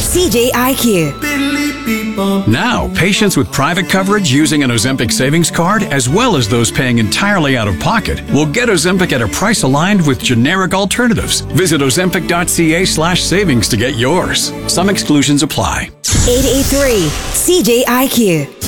CJIQ. Now, patients with private coverage using an Ozempic savings card, as well as those paying entirely out of pocket, will get Ozempic at a price aligned with generic alternatives. Visit ozempic.ca/savings to get yours. Some exclusions apply. 883 CJIQ.